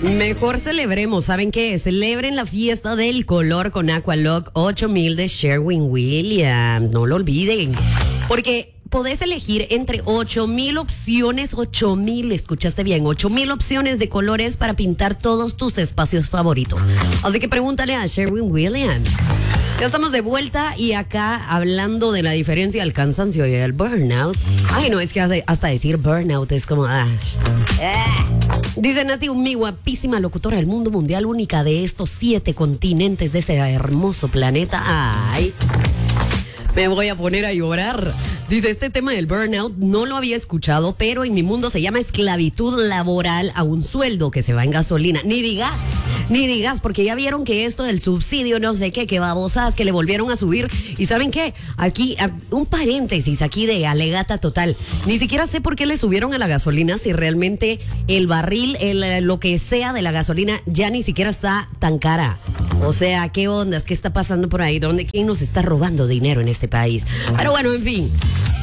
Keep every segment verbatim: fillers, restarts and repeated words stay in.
Mejor celebremos, ¿saben qué? Celebren la fiesta del color con Aqualock ocho mil de Sherwin Williams. No lo olviden. Porque podés elegir entre ocho mil opciones, ocho mil, escuchaste bien, ocho mil opciones de colores para pintar todos tus espacios favoritos. Así que pregúntale a Sherwin Williams. Ya estamos de vuelta y acá hablando de la diferencia del cansancio y el burnout. Ay, no, es que hasta decir burnout es como... Ah. Ah. Dice Nati, mi guapísima locutora del mundo mundial, única de estos siete continentes de ese hermoso planeta. Ay, me voy a poner a llorar. Dice, este tema del burnout no lo había escuchado, pero en mi mundo se llama esclavitud laboral a un sueldo que se va en gasolina. Ni digas, ni digas, porque ya vieron que esto del subsidio, no sé qué, que babosas, que le volvieron a subir. Y ¿saben qué? Aquí, un paréntesis aquí de alegata total. Ni siquiera sé por qué le subieron a la gasolina si realmente el barril, el, lo que sea de la gasolina, ya ni siquiera está tan cara. O sea, ¿qué ondas? ¿Qué está pasando por ahí? ¿Dónde? ¿Quién nos está robando dinero en este país? Pero bueno, en fin.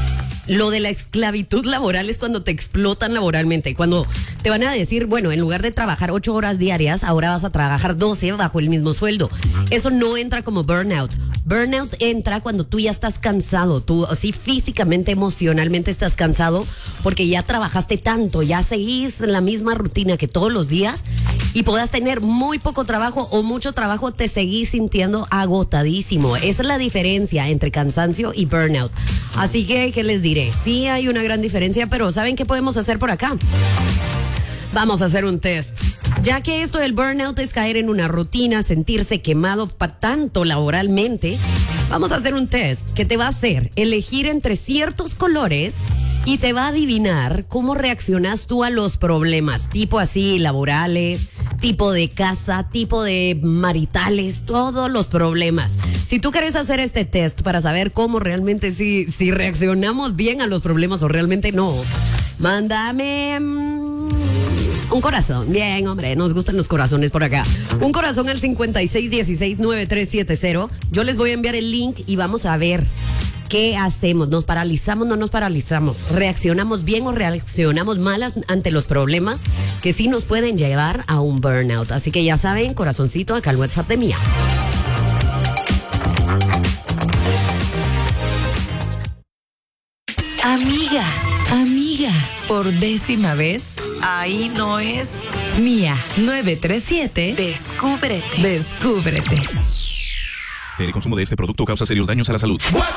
Lo de la esclavitud laboral es cuando te explotan laboralmente, cuando te van a decir, bueno, en lugar de trabajar ocho horas diarias, ahora vas a trabajar doce bajo el mismo sueldo. Eso no entra como burnout. Burnout entra cuando tú ya estás cansado, tú así físicamente, emocionalmente estás cansado porque ya trabajaste tanto, ya seguís la misma rutina que todos los días y puedas tener muy poco trabajo o mucho trabajo, te seguís sintiendo agotadísimo. Esa es la diferencia entre cansancio y burnout. Así que, ¿qué les diré? Sí hay una gran diferencia, pero ¿saben qué podemos hacer por acá? Vamos a hacer un test. Ya que esto del burnout es caer en una rutina, sentirse quemado pa- tanto laboralmente, vamos a hacer un test que te va a hacer elegir entre ciertos colores y te va a adivinar cómo reaccionas tú a los problemas, tipo así laborales, tipo de casa, tipo de maritales, todos los problemas. Si tú quieres hacer este test para saber cómo realmente si, si reaccionamos bien a los problemas o realmente no, mándame... Mmm, un corazón. Bien, hombre, nos gustan los corazones por acá. Un corazón al cincuenta y seis dieciséis noventa y tres setenta. Yo les voy a enviar el link y vamos a ver qué hacemos. ¿Nos paralizamos o no nos paralizamos? ¿Reaccionamos bien o reaccionamos mal ante los problemas que sí nos pueden llevar a un burnout? Así que ya saben, corazoncito, acá al WhatsApp de Mía. Amiga, amiga, por décima vez, ahí no es Mía. nueve tres siete, descúbrete, descúbrete. El consumo de este producto causa serios daños a la salud.